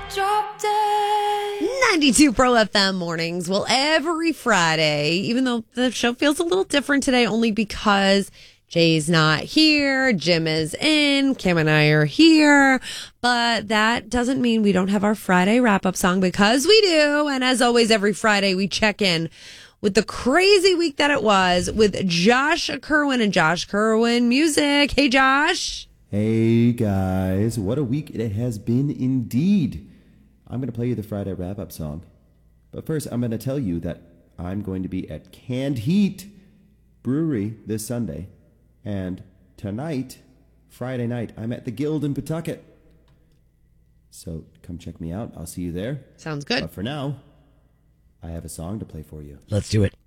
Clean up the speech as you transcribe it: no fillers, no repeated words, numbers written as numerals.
Drop dead. 92 Pro FM mornings. Well, every Friday, even though the show feels a little different today, only because Jay's not here, Jim is in, Kim and I are here. But that doesn't mean we don't have our Friday wrap-up song, because we do. And as always, every Friday we check in with the crazy week that it was with Josh Kerwin and Josh Kerwin Music. Hey, Josh. Hey, guys. What a week it has been indeed. I'm going to play you the Friday wrap-up song. But first, I'm going to tell you that I'm going to be at Canned Heat Brewery this Sunday. And tonight, Friday night, I'm at the Guild in Pawtucket. So come check me out. I'll see you there. Sounds good. But for now, I have a song to play for you. Let's do it.